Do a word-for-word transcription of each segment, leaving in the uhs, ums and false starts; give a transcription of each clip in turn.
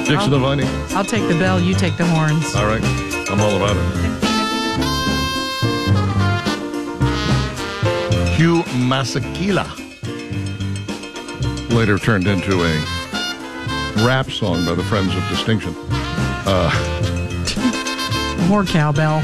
Dixon and Viney. I'll take the bell, you take the horns. All right. I'm all about it. Hugh Masekela. Later turned into a rap song by the Friends of Distinction. Uh, More cowbell.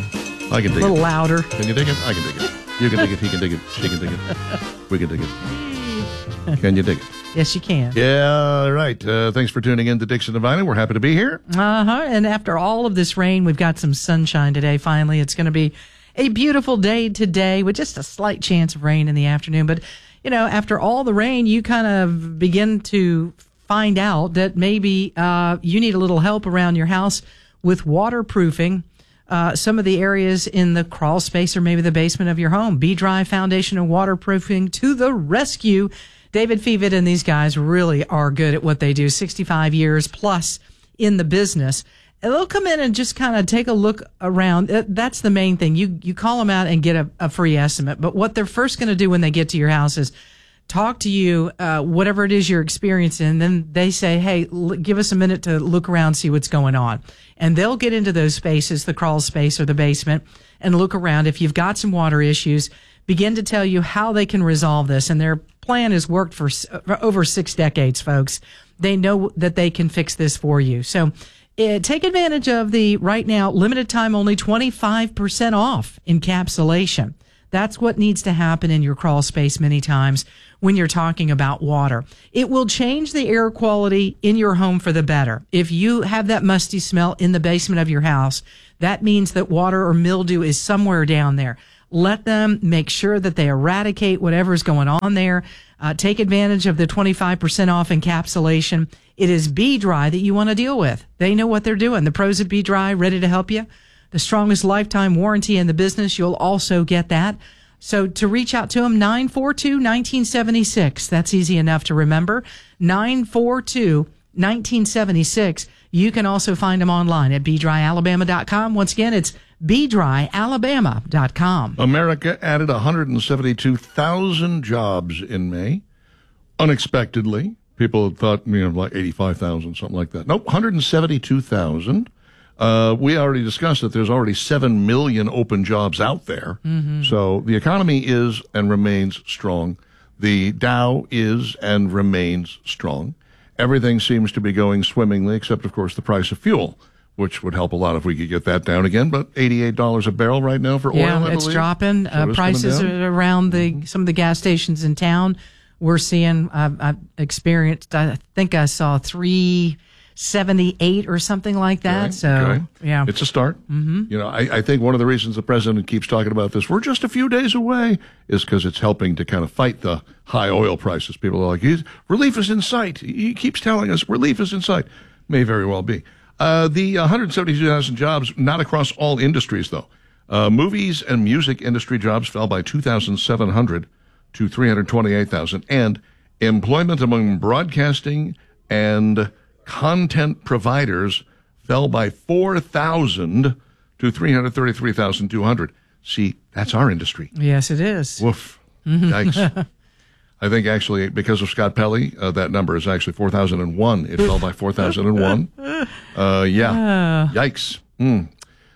I can dig it. A little it. louder. Can you dig it? I can dig it. You can dig it. He can dig it. She can dig it. We can dig it. Can you dig it? Yes, you can. Yeah, right. Uh, thanks for tuning in to Dixon and Viney. We're happy to be here. Uh-huh. And after all of this rain, we've got some sunshine today. Finally, it's going to be a beautiful day today with just a slight chance of rain in the afternoon. But, you know, after all the rain, you kind of begin to find out that maybe uh, you need a little help around your house with waterproofing uh, some of the areas in the crawl space or maybe the basement of your home. B-Dry Foundation and Waterproofing to the rescue. David Fevitt and these guys really are good at what they do. sixty-five years plus in the business. And they'll come in and just kind of take a look around. That's the main thing. You you call them out and get a, a free estimate. But what they're first going to do when they get to your house is talk to you, uh, whatever it is you're experiencing. And then they say, hey, l- give us a minute to look around, see what's going on. And they'll get into those spaces, the crawl space or the basement, and look around. If you've got some water issues, begin to tell you how they can resolve this. And their plan has worked for, for over six decades, folks. They know that they can fix this for you. So uh, take advantage of the right now, limited time only, twenty-five percent off encapsulation. That's what needs to happen in your crawl space many times when you're talking about water. It will change the air quality in your home for the better. If you have that musty smell in the basement of your house, that means that water or mildew is somewhere down there. Let them make sure that they eradicate whatever's going on there. Uh, take advantage of the twenty-five percent off encapsulation. It is B-Dry that you want to deal with. They know what they're doing. The pros at B-Dry, ready to help you. The strongest lifetime warranty in the business. You'll also get that. So to reach out to them, nine four two, one nine seven six. That's easy enough to remember. nine four two, one nine seven six. You can also find them online at b dry alabama dot com. Once again, it's b dry alabama dot com. America added one hundred seventy-two thousand jobs in May. Unexpectedly. People had thought, you know, like eighty-five thousand, something like that. Nope, one hundred seventy-two thousand. Uh, we already discussed that there's already seven million open jobs out there. Mm-hmm. So the economy is and remains strong. The Dow is and remains strong. Everything seems to be going swimmingly, except, of course, the price of fuel, which would help a lot if we could get that down again. But eighty-eight dollars a barrel right now for oil, yeah, I it's believe. dropping. So uh, it's prices coming down. are around the Mm-hmm. some of the gas stations in town. We're seeing, I've, I've experienced, I think I saw three seventy-eight or something like that. Okay, so, okay. yeah. It's a start. Mm-hmm. You know, I, I think one of the reasons the president keeps talking about this, we're just a few days away, is because it's helping to kind of fight the high oil prices. People are like, "He's, relief is in sight." He keeps telling us relief is in sight. May very well be. Uh, the one hundred seventy-two thousand jobs, not across all industries, though. Uh, movies and music industry jobs fell by two thousand seven hundred to three hundred twenty-eight thousand. And employment among broadcasting and content providers fell by four thousand to three hundred thirty-three thousand two hundred. See, that's our industry. Yes, it is. Woof. Yikes. I think actually because of Scott Pelley, uh, that number is actually four thousand one. It fell by four thousand one. Uh, yeah. Yikes. Mm.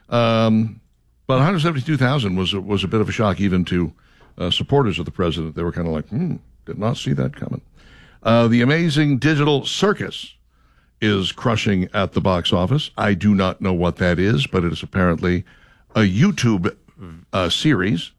Um, but one hundred seventy-two thousand was, was a bit of a shock even to uh, supporters of the president. They were kind of like, hmm, did not see that coming. Uh, the Amazing Digital Circus is crushing at the box office. I do not know what that is, but it is apparently a YouTube uh, series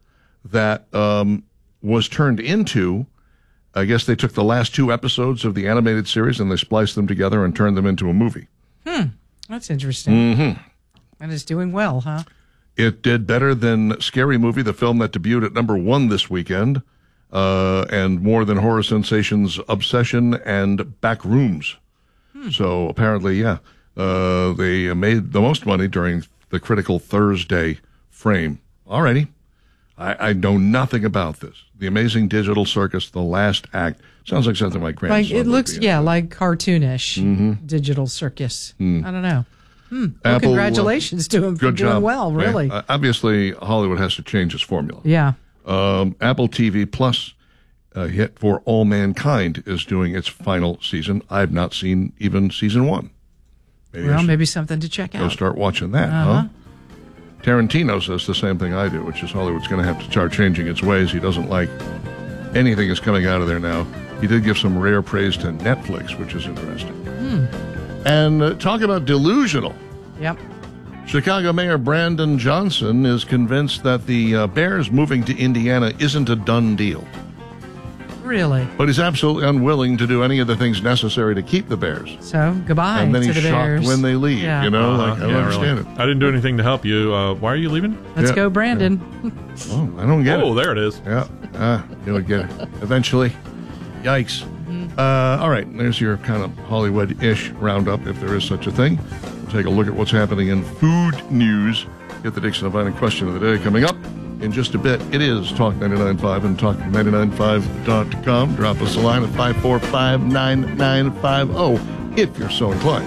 that um, was turned into, I guess they took the last two episodes of the animated series and they spliced them together and turned them into a movie. Hmm, that's interesting. Mm-hmm. And it's doing well, huh? It did better than Scary Movie, the film that debuted at number one this weekend, uh, and more than horror sensations Obsession and Backrooms. Hmm. So apparently, yeah, uh, they made the most money during the critical Thursday frame. Alrighty. I, I know nothing about this. The Amazing Digital Circus, the last act. Sounds like something like Like Grandson it looks, would be yeah, into. like cartoonish Mm-hmm. digital circus. Hmm. I don't know. Hmm. Well, Apple, uh, congratulations to him for Good doing job. well, really. Yeah. Uh, obviously, Hollywood has to change its formula. Yeah. Um, Apple T V Plus uh, hit for All Mankind is doing its final season. I've not seen even season one. Maybe well, maybe something to check go out. Start watching that, uh-huh. huh? Tarantino says the same thing I do, which is Hollywood's going to have to start changing its ways. He doesn't like anything that's coming out of there now. He did give some rare praise to Netflix, which is interesting. Hmm. And uh, talk about delusional. Yep. Chicago Mayor Brandon Johnson is convinced that the uh, Bears moving to Indiana isn't a done deal. Really? But he's absolutely unwilling to do any of the things necessary to keep the Bears. So, goodbye and then to he's the shocked Bears. when they leave. Yeah. You know, Uh-huh. like, I don't Yeah, understand really. it. I didn't do anything to help you. Uh, why are you leaving? Let's Yeah. go, Brandon. Oh, I don't get Oh, it. there it is. Yeah, uh, you would get it eventually. Yikes. Uh, all right, there's your kind of Hollywood-ish roundup, if there is such a thing. We'll take a look at what's happening in food news. Get the Dixon Divine question of the day coming up in just a bit. It is Talk ninety-nine point five and talk ninety-nine point five dot com. Drop us a line at five four five, nine nine five zero if you're so inclined.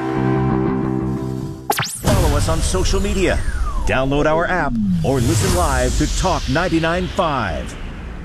Follow us on social media. Download our app or listen live to Talk ninety-nine point five.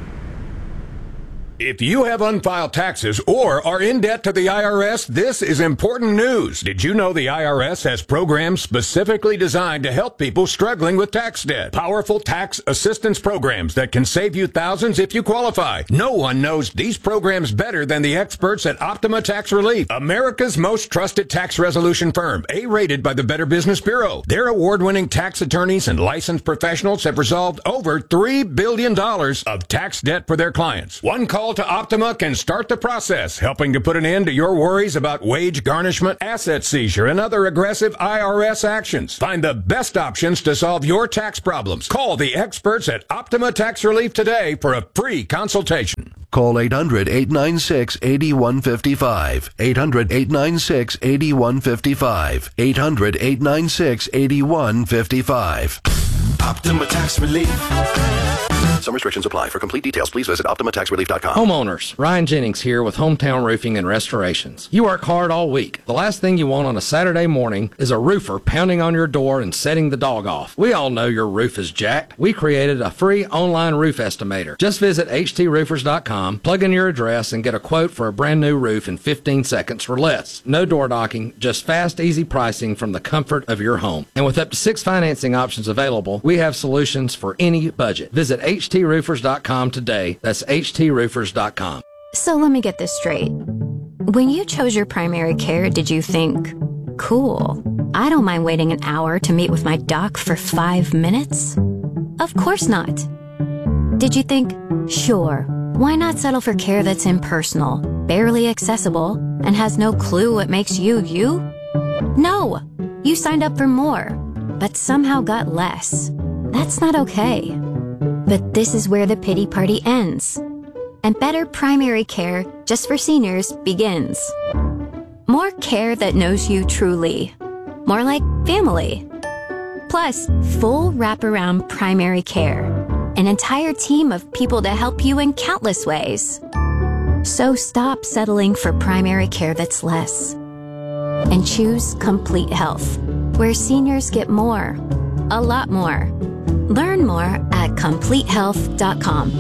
If you have unfiled taxes or are in debt to the I R S, this is important news. Did you know the I R S has programs specifically designed to help people struggling with tax debt? Powerful tax assistance programs that can save you thousands if you qualify. No one knows these programs better than the experts at Optima Tax Relief, America's most trusted tax resolution firm, A-rated by the Better Business Bureau. Their award-winning tax attorneys and licensed professionals have resolved over three billion dollars of tax debt for their clients. One call to Optima can start the process, helping to put an end to your worries about wage garnishment, asset seizure, and other aggressive I R S actions. Find the best options to solve your tax problems. Call the experts at Optima Tax Relief today for a free consultation. Call eight hundred, eight nine six, eight one five five. eight hundred, eight nine six, eight one five five. eight hundred, eight nine six, eight one five five. Optima Tax Relief. Some restrictions apply. For complete details, please visit optima tax relief dot com. Homeowners, Ryan Jennings here with Hometown Roofing and Restorations. You work hard all week. The last thing you want on a Saturday morning is a roofer pounding on your door and setting the dog off. We all know your roof is jacked. We created a free online roof estimator. Just visit h t roofers dot com, plug in your address, and get a quote for a brand new roof in fifteen seconds or less. No door knocking, just fast, easy pricing from the comfort of your home. And with up to six financing options available, we have solutions for any budget. Visit h t roofers dot com today. That's h t roofers dot com. So let me get this straight. When you chose your primary care, did you think, cool, I don't mind waiting an hour to meet with my doc for five minutes? Of course not. Did you think, sure, why not settle for care that's impersonal, barely accessible, and has no clue what makes you you? No, you signed up for more, but somehow got less. That's not okay. But this is where the pity party ends. And better primary care just for seniors begins. More care that knows you truly. More like family. Plus, full wraparound primary care. An entire team of people to help you in countless ways. So stop settling for primary care that's less. And choose Complete Health, where seniors get more. A lot more. Learn more at complete health dot com.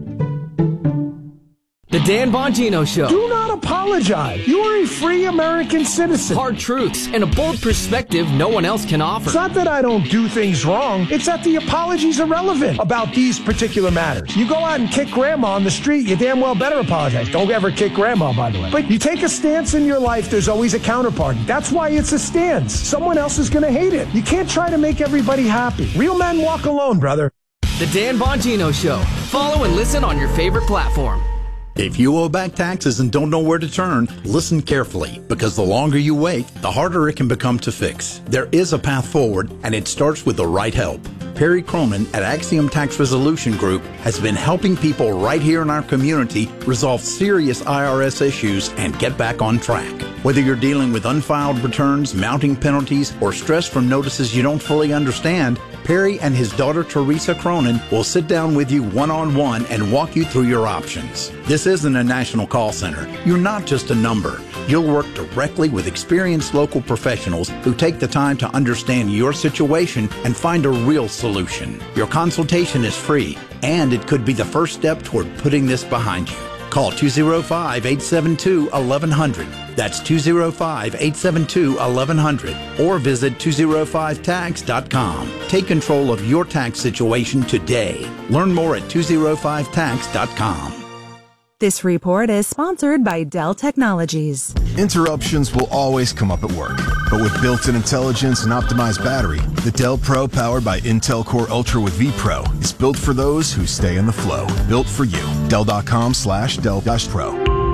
The Dan Bongino Show. Do not apologize. You are a free American citizen. Hard truths and a bold perspective no one else can offer. It's not that I don't do things wrong. It's that the apologies are relevant about these particular matters. You go out and kick grandma on the street, you damn well better apologize. Don't ever kick grandma, by the way. But you take a stance in your life, there's always a counterparty. That's why it's a stance. Someone else is going to hate it. You can't try to make everybody happy. Real men walk alone, brother. The Dan Bongino Show. Follow and listen on your favorite platform. If you owe back taxes and don't know where to turn, listen carefully, because the longer you wait, the harder it can become to fix. There is a path forward, and it starts with the right help. Perry Cronin at Axiom Tax Resolution Group has been helping people right here in our community resolve serious I R S issues and get back on track. Whether you're dealing with unfiled returns, mounting penalties, or stress from notices you don't fully understand, Perry and his daughter Teresa Cronin will sit down with you one-on-one and walk you through your options. This isn't a national call center. You're not just a number. You'll work directly with experienced local professionals who take the time to understand your situation and find a real solution. Your consultation is free, and it could be the first step toward putting this behind you. Call two oh five, eight seven two, eleven hundred. That's two oh five, eight seven two, eleven hundred. Or visit two oh five tax dot com. Take control of your tax situation today. Learn more at two oh five tax dot com. This report is sponsored by Dell Technologies. Interruptions will always come up at work, but with built-in intelligence and optimized battery, the Dell Pro powered by Intel Core Ultra with vPro is built for those who stay in the flow. Built for you. Dell.com slash Dell Pro.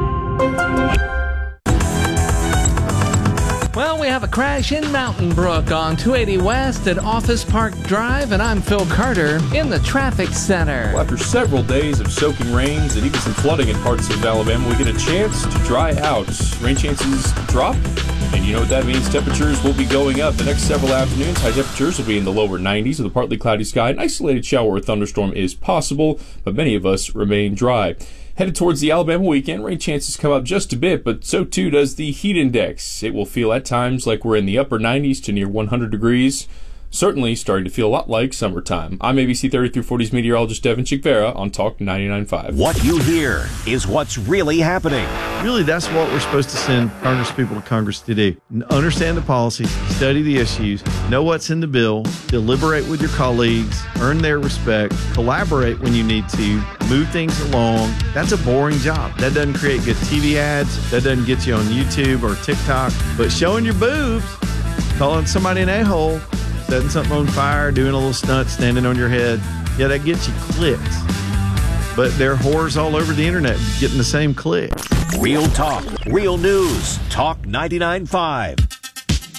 Well, we have a crash in Mountain Brook on two eighty West at Office Park Drive, and I'm Phil Carter in the traffic center. Well, after several days of soaking rains and even some flooding in parts of Alabama, we get a chance to dry out. Rain chances drop, and you know what that means. Temperatures will be going up. The next several afternoons, high temperatures will be in the lower nineties with a partly cloudy sky. An isolated shower or thunderstorm is possible, but many of us remain dry. Headed towards the Alabama weekend, rain chances come up just a bit, but so too does the heat index. It will feel at times like we're in the upper nineties to near one hundred degrees. Certainly starting to feel a lot like summertime. I'm A B C thirty through forty's meteorologist Devin Chikvera on Talk ninety-nine point five. What you hear is what's really happening. Really, that's what we're supposed to send Congress people to Congress to do. Understand the policies, study the issues, know what's in the bill, deliberate with your colleagues, earn their respect, collaborate when you need to, move things along. That's a boring job. That doesn't create good T V ads. That doesn't get you on YouTube or TikTok. But showing your boobs, calling somebody an a-hole, setting something on fire, doing a little stunt, standing on your head, yeah, that gets you clicks. But there are whores all over the internet getting the same click. Real talk, real news. Talk ninety-nine point five.